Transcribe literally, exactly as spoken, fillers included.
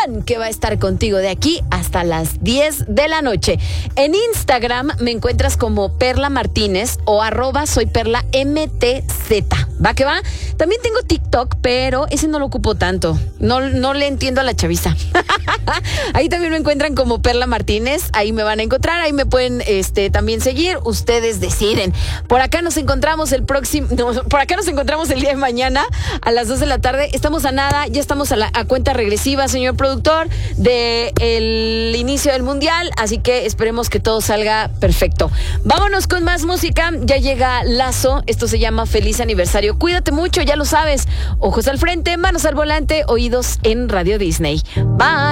León, que va a estar contigo de aquí hasta las diez de la noche. En Instagram me encuentras como Perla Martínez o arroba soy Perla M T Z. ¿Va que va? También tengo TikTok, pero ese no lo ocupo tanto. No, no le entiendo a la chaviza. Ahí también me encuentran como Perla Martínez. Ahí me van a encontrar. Ahí me pueden este, también seguir. Ustedes deciden. Por acá nos encontramos el próximo... No, por acá nos encontramos el día de mañana a las dos de la tarde. Estamos a nada. Ya estamos a, la, a cuenta regresiva, señor productor, del inicio del mundial. Así que esperemos que todo salga perfecto. Vámonos con más música. Ya llega Lazo. Esto se llama Feliz Aniversario. Cuídate mucho, ya lo sabes. Ojos al frente, manos al volante, oídos en Radio Disney. Bye.